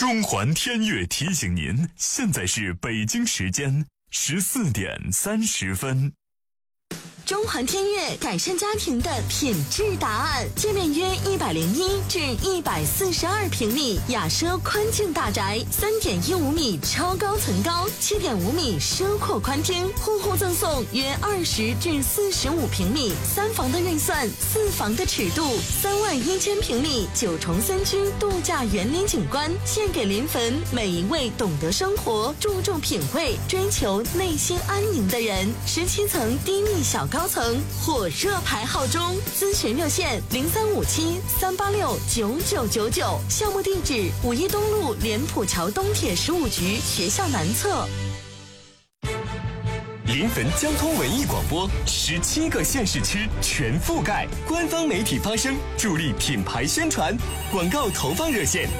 中环天悦提醒您，现在是北京时间14:30。 中环天悦改善家庭的品质答案，界面约101至142平米雅奢宽境大宅，3.15米超高层高，7.5米奢阔宽厅，户户赠送约20至45平米3房的预算，4房的尺度，31000平米9重3居度假园林景观，献给临汾每一位懂得生活、注重品味、追求内心安宁的人。17层低密小高层火热排号中，咨询热线0357-386-9999，项目地址5一东路莲浦桥东铁15局学校南侧。 临汾交通文艺广播，17个县市区全覆盖，官方媒体发声，助力品牌宣传，广告投放热线